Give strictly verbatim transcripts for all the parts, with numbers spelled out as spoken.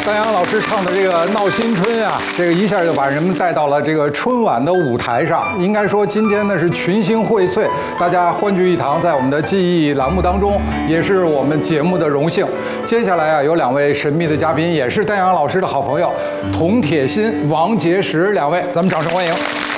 丹阳老师唱的这个《闹新春》啊，这个一下就把人们带到了这个春晚的舞台上。应该说，今天呢是群星荟萃，大家欢聚一堂，在我们的记忆栏目当中，也是我们节目的荣幸。接下来啊，有两位神秘的嘉宾，也是丹阳老师的好朋友，童铁心、王杰石两位，咱们掌声欢迎。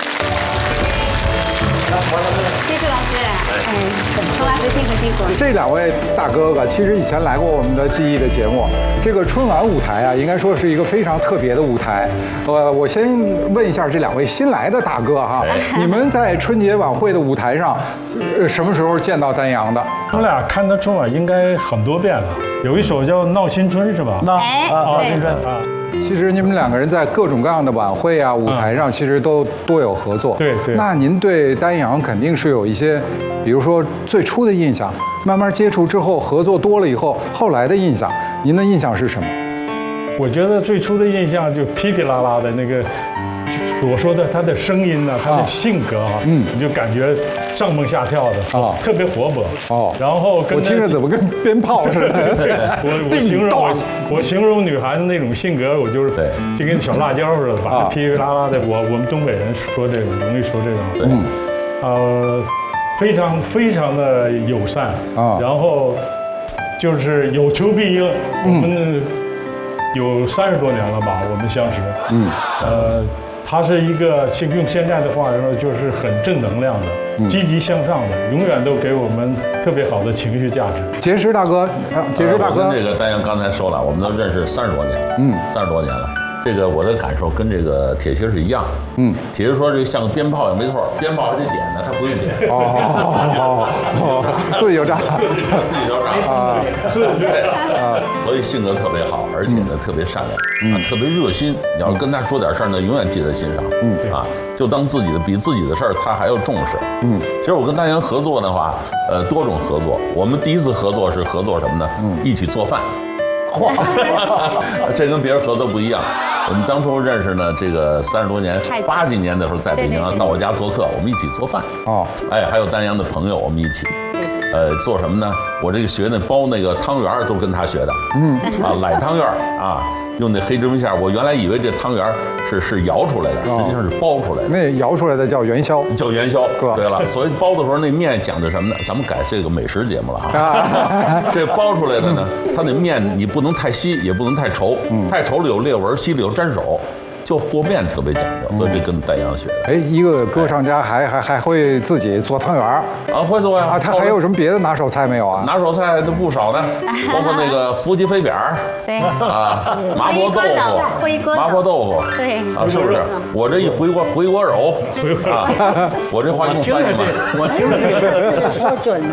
谢谢老师，嗯，童老师辛苦辛苦。 这两位大哥哥其实以前来过我们的记忆的节目。这个春晚舞台啊，应该说是一个非常特别的舞台。呃，我先问一下这两位新来的大哥哈，你们在春节晚会的舞台上，呃，什么时候见到丹阳的？ 我俩看的春晚应该很多遍了，有一首叫《闹新春》是吧？ 闹啊， 闹新春啊。 其实你们两个人在各种各样的晚会啊、舞台上，其实都多有合作。 对对。 那您对丹阳肯定是有一些，比如说最初的印象，慢慢接触之后，合作多了以后，后来的印象，您的印象是什么？ 我觉得最初的印象就噼噼啦啦的那个，我说的他的声音呢，他的性格啊，嗯，你就感觉上蹦下跳的啊，特别活泼哦。然后跟我听着怎么跟鞭炮似的？ 我我形容我我形容女孩子那种性格，我就是对，就跟小辣椒似的，反正噼噼啦啦的。我我们东北人说这个容易说这种，嗯，呃，非常非常的友善啊，然后就是有求必应。我们有三十多年了吧，我们相识，嗯，呃。他是一个用现在的话来说，就是很正能量的、积极向上的，永远都给我们特别好的情绪价值。 杰石大哥，杰石大哥， 我跟这个丹阳刚才说了，我们都认识三十多年，嗯，三十多年了。这个我的感受跟这个铁心是一样，嗯，铁心说这个像个鞭炮也没错，鞭炮还得点呢，他不用点， 哦哦，自己就炸， 自己就炸啊，对啊，所以性格特别好，而且呢特别善良，啊，特别热心。你要跟他说点事儿呢，永远记在心上，嗯啊，就当自己的比自己的事儿他还要重视，嗯。其实我跟丹阳合作的话，呃，多种合作。我们第一次合作是合作什么呢？嗯，一起做饭。嚯，这跟别人合作不一样。我们当初认识呢，这个三十多年，八几年的时候在北京到我家做客，我们一起做饭。哦，哎，还有丹阳的朋友，我们一起，呃，做什么呢？我这个学那包那个汤圆都跟他学的。嗯，啊，奶汤圆啊，用那黑芝麻馅儿。我原来以为这汤圆是是摇出来的，实际上是包出来的。 那摇出来的叫元宵， 叫元宵。对了，所以包的时候那面讲的什么呢？咱们改这个美食节目了啊。这包出来的呢，它那面你不能太稀，也不能太稠，太稠了有裂纹，稀了有粘手。就和面特别讲究，所以这跟丹阳学的。 哎，一个歌唱家还还还会自己做汤圆儿啊，会做呀。 啊，他还有什么别的拿手菜没有啊？ 拿手菜那不少呢，包括那个伏击飞扁儿，对啊，麻婆豆腐， 回锅麻婆豆腐，对啊，是不是？我这一回锅回锅肉啊，我这话用翻译吗？ 我听着这个说准了。